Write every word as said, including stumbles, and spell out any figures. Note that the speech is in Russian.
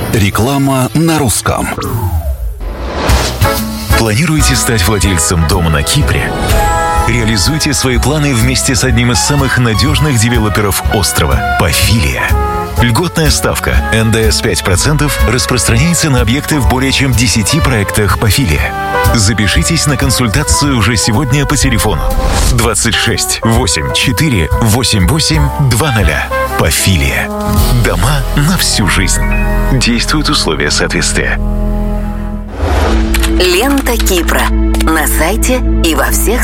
Реклама на русском. Планируете стать владельцем дома на Кипре? Реализуйте свои планы вместе с одним из самых надежных девелоперов острова – Pafilia. Льготная ставка эн дэ эс пять процентов распространяется на объекты в более чем десяти проектах Pafilia. Запишитесь на консультацию уже сегодня по телефону двадцать шесть восемь четыре восемь восемь два ноль. Pafilia. Дома на всю жизнь. Действуют условия соответствия. Лента Кипра. На сайте и во всех